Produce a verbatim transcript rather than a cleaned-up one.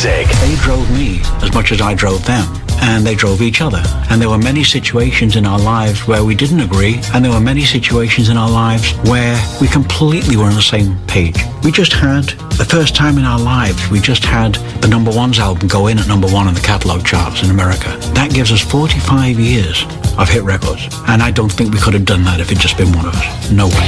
music. They drove me as much as I drove them, and they drove each other. And there were many situations in our lives where we didn't agree, and there were many situations in our lives where we completely were on the same page. We just had, the first time in our lives, we just had the Number Ones album go in at number one on the catalog charts in America. That gives us forty-five years of hit records, and I don't think we could have done that if it'd just been one of us. No way.